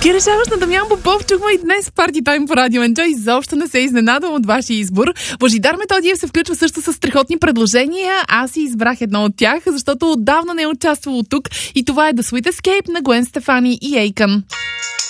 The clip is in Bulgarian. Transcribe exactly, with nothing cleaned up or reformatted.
Ти решаваш на Дамян Попов. Чухме и днес Party Time по Радио Enjoy. Изобщо не се изненадвам от вашия избор. Божидар Методиев се включва също с страхотни предложения. Аз си избрах едно от тях, защото отдавна не е участвало тук. И това е The Sweet Escape на Гвен Стефани и Акън.